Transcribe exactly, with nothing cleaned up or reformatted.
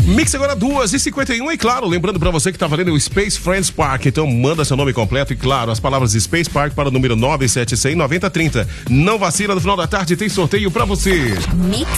Mix agora duas e cinquenta e um, e claro, lembrando pra você que tá valendo o Space Friends Park, então manda seu nome completo e claro, as palavras Space Park para o número nove sete zero zero, nove zero três zero. Não vacila, no final da tarde tem sorteio pra você. Mix